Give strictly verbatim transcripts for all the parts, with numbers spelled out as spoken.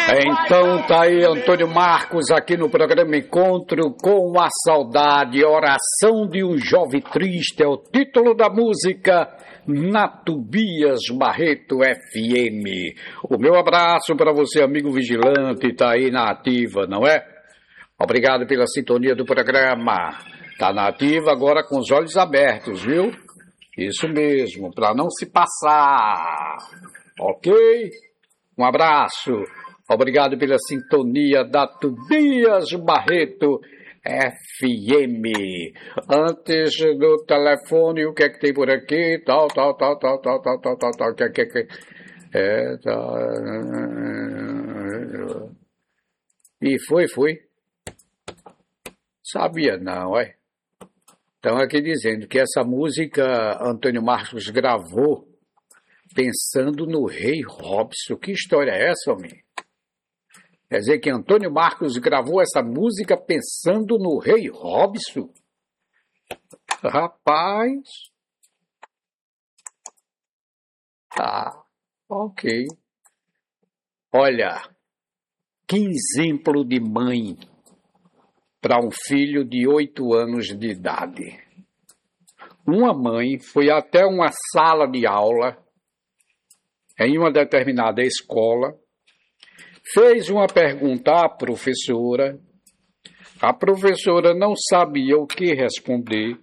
Então tá aí Antônio Marcos aqui no programa Encontro com a Saudade, Oração de um Jovem Triste, é o título da música na Tobias Barreto F M. O meu abraço para você, amigo vigilante, tá aí na ativa, não é? Obrigado pela sintonia do programa. Tá na ativa agora com os olhos abertos, viu? Isso mesmo, para não se passar. Ok? Um abraço. Obrigado pela sintonia da Tobias Barreto F M. Antes do telefone, o que é que tem por aqui? Tal, tal, tal, tal, tal, tal, tal, tal, tal, que, que, que. É, tal. E foi, foi. Sabia não, é? Estão aqui dizendo que essa música Antônio Marcos gravou pensando no Rei Robson. Que história é essa, homem? Quer dizer que Antônio Marcos gravou essa música pensando no Rei Robson? Rapaz. Tá, ok. Olha, que exemplo de mãe para um filho de oito anos de idade. Uma mãe foi até uma sala de aula em uma determinada escola, fez uma pergunta à professora, a professora não sabia o que responder,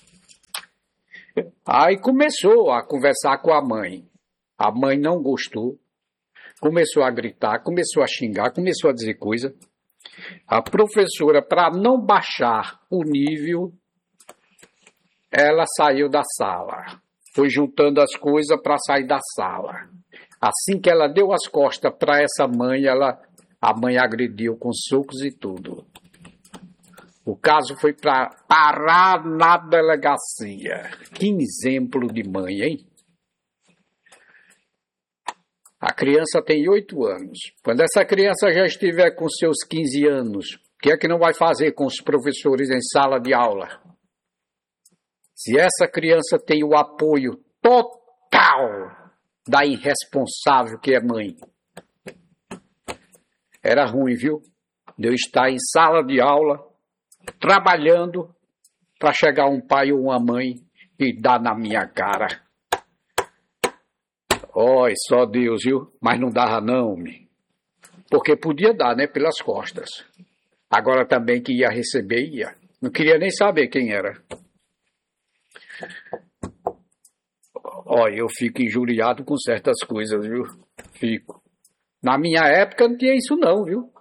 aí começou a conversar com a mãe. A mãe não gostou, começou a gritar, começou a xingar, começou a dizer coisa. A professora, para não baixar o nível, ela saiu da sala, foi juntando as coisas para sair da sala. Assim que ela deu as costas para essa mãe, ela, a mãe agrediu com socos e tudo. O caso foi para parar na delegacia. Que exemplo de mãe, hein? A criança tem oito anos. Quando essa criança já estiver com seus quinze anos, o que é que não vai fazer com os professores em sala de aula? Se essa criança tem o apoio total da irresponsável que é mãe. Era ruim, viu? De eu estar em sala de aula, trabalhando, para chegar um pai ou uma mãe e dar na minha cara. Oi, só Deus, viu? Mas não dava não, me. Porque podia dar, né? Pelas costas. Agora também que ia receber, ia. Não queria nem saber quem era. Olha, eu fico injuriado com certas coisas, viu? Fico. Na minha época não tinha isso não, viu?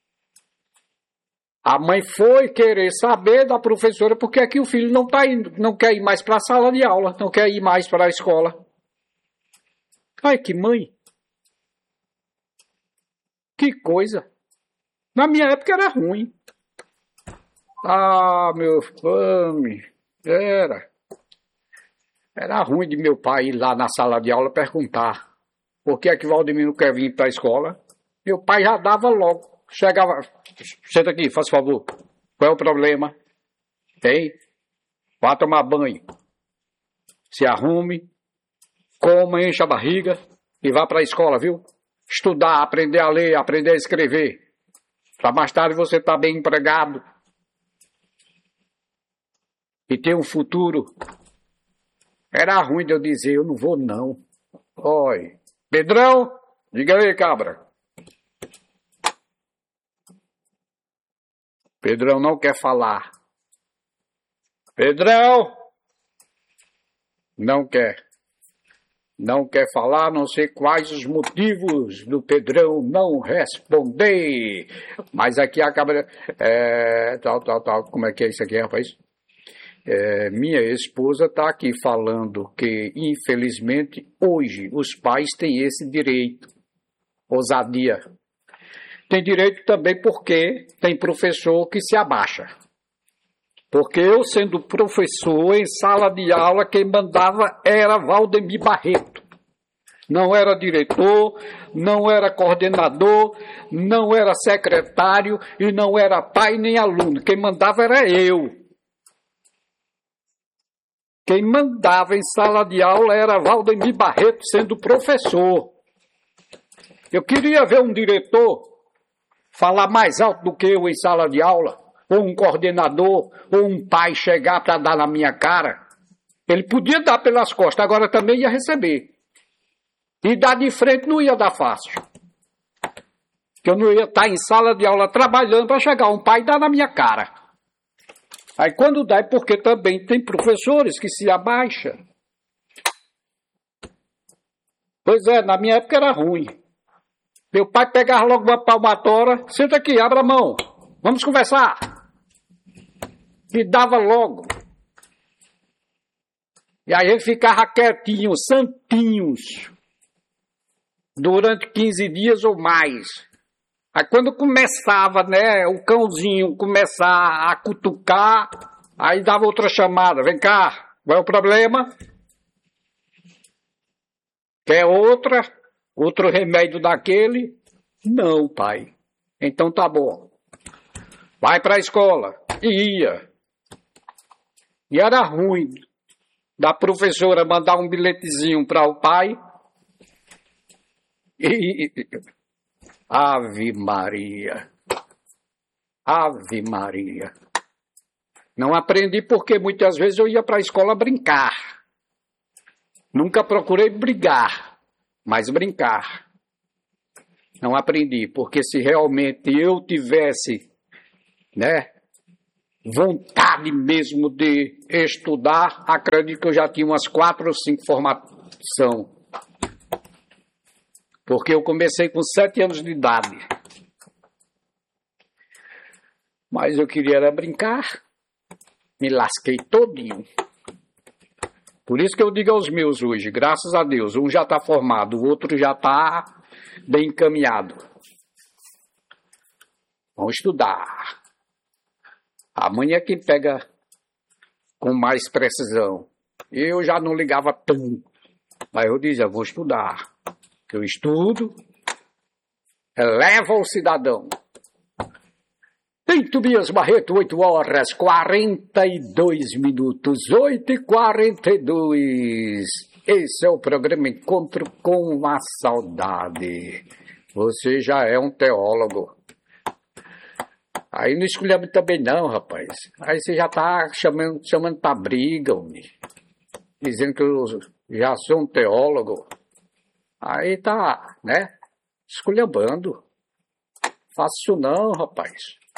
A mãe foi querer saber da professora porque é que o filho não tá indo, não quer ir mais para a sala de aula, não quer ir mais para a escola. Ai, que mãe! Que coisa! Na minha época era ruim. Ah, meu fome, era... Era ruim de meu pai ir lá na sala de aula perguntar por que é que Valdemir não quer vir para a escola. Meu pai já dava logo. Chegava, senta aqui, faz favor. Qual é o problema? Tem? Vá tomar banho. Se arrume, coma, encha a barriga e vá para a escola, viu? Estudar, aprender a ler, aprender a escrever. Para mais tarde você estar bem empregado e ter um futuro. Era ruim de eu dizer, eu não vou não. Oi. Pedrão, diga aí, cabra. Pedrão não quer falar. Pedrão! Não quer. Não quer falar, não sei quais os motivos do Pedrão não responder. Mas aqui a cabra... É, tal, tal, tal. Como é que é isso aqui, rapaz? É, minha esposa está aqui falando que, infelizmente, hoje os pais têm esse direito, ousadia. Tem direito também porque tem professor que se abaixa. Porque eu, sendo professor, em sala de aula, quem mandava era Valdemir Barreto. Não era diretor, não era coordenador, não era secretário e não era pai nem aluno. Quem mandava era eu. Quem mandava em sala de aula era Valdemir Barreto, sendo professor. Eu queria ver um diretor falar mais alto do que eu em sala de aula, ou um coordenador, ou um pai chegar para dar na minha cara. Ele podia dar pelas costas, agora também ia receber. E dar de frente não ia dar fácil. Que eu não ia estar em sala de aula trabalhando para chegar um pai e dar na minha cara. Aí quando dá é porque também tem professores que se abaixam. Pois é, na minha época era ruim. Meu pai pegava logo uma palmatória, senta aqui, abra a mão, vamos conversar. E dava logo. E aí a gente ficava quietinho, santinhos, durante quinze dias ou mais. Aí quando começava, né, o cãozinho começar a cutucar, aí dava outra chamada, vem cá, qual é o problema? Quer outra? Outro remédio daquele? Não, pai. Então tá bom. Vai pra escola. E ia. E era ruim da professora mandar um bilhetezinho para o pai. E... Ave Maria. Ave Maria. Não aprendi porque muitas vezes eu ia para a escola brincar. Nunca procurei brigar, mas brincar. Não aprendi, porque se realmente eu tivesse, né, vontade mesmo de estudar, acredito que eu já tinha umas quatro ou cinco formações. Porque eu comecei com sete anos de idade. Mas eu queria era brincar. Me lasquei todinho. Por isso que eu digo aos meus hoje, graças a Deus, um já está formado, o outro já está bem encaminhado. Vamos estudar. Amanhã quem pega com mais precisão. Eu já não ligava tanto, mas eu dizia, vou estudar. Que eu estudo, eleva o cidadão. Em Tobias Barreto, oito horas, quarenta e dois minutos, oito e quarenta e dois. Esse é o programa Encontro com a Saudade. Você já é um teólogo. Aí não escolhemos também não, rapaz. Aí você já tá chamando, chamando pra briga, homem. Dizendo que eu já sou um teólogo. Aí tá, né? Esculhambando. Faço isso não, rapaz.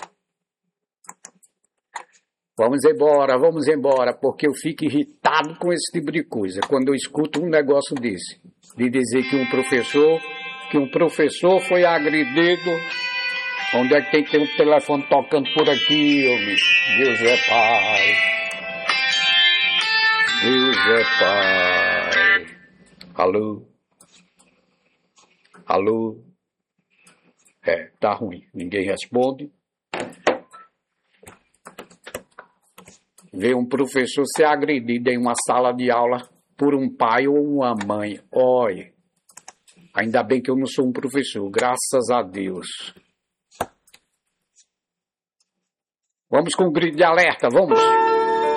Vamos embora, vamos embora, porque eu fico irritado com esse tipo de coisa. Quando eu escuto um negócio desse. De dizer que um professor, que um professor foi agredido. Onde é que tem que ter um telefone tocando por aqui, homem? Deus é Pai. Deus é Pai. Alô? Alô? É, tá ruim. Ninguém responde. Vê um professor ser agredido em uma sala de aula por um pai ou uma mãe. Olha, ainda bem que eu não sou um professor, graças a Deus. Vamos com o grito de alerta, vamos!